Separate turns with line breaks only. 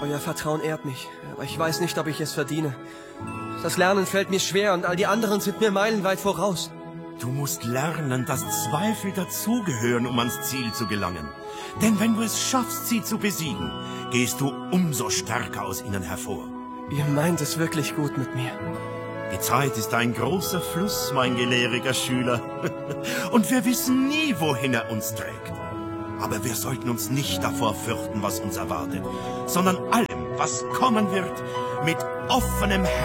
Euer Vertrauen ehrt mich, aber ich weiß nicht, ob ich es verdiene. Das Lernen fällt mir schwer und all die anderen sind mir meilenweit voraus.
Du musst lernen, dass Zweifel dazugehören, um ans Ziel zu gelangen. Denn wenn du es schaffst, sie zu besiegen, gehst du umso stärker aus ihnen hervor.
Ihr meint es wirklich gut mit mir.
Die Zeit ist ein großer Fluss, mein gelehriger Schüler. Und wir wissen nie, wohin er uns trägt. Aber wir sollten uns nicht davor fürchten, was uns erwartet, sondern allem, was kommen wird, mit offenem Herzen